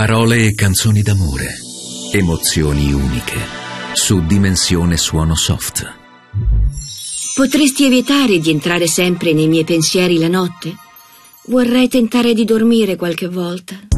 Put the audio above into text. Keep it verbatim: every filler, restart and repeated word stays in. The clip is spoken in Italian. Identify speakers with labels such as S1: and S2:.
S1: Parole e canzoni d'amore, emozioni uniche, su Dimensione Suono Soft.
S2: Potresti evitare di entrare sempre nei miei pensieri la notte? Vorrei tentare di dormire qualche volta.